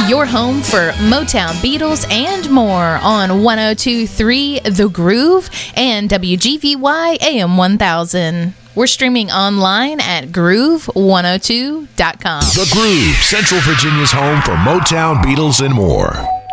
Your home for Motown, Beatles, and more on 102.3 The Groove and WGVY AM 1000. We're streaming online at groove102.com. The Groove, Central Virginia's home for Motown, Beatles, and more.